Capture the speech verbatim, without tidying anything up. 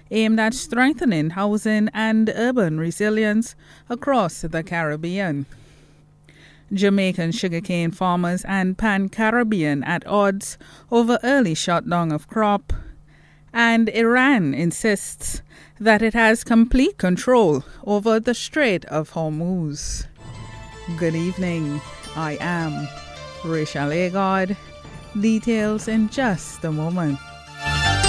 aimed at strengthening housing and urban resilience across the Caribbean. Jamaican sugarcane farmers and Pan-Caribbean at odds over early shutdown of crop. And Iran insists that it has complete control over the Strait of Hormuz. Good evening. I am Rachel Agard. Details in just a moment.